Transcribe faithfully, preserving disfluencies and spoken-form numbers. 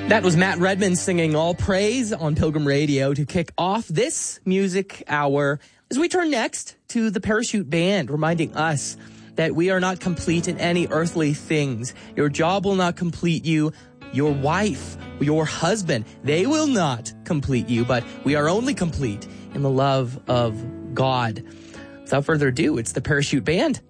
That was Matt Redman singing All Praise on Pilgrim Radio to kick off this music hour. As we turn next to the Parachute Band, reminding us that we are not complete in any earthly things. Your job will not complete you. Your wife, your husband, they will not complete you, but we are only complete in the love of God. Without further ado, it's the Parachute Band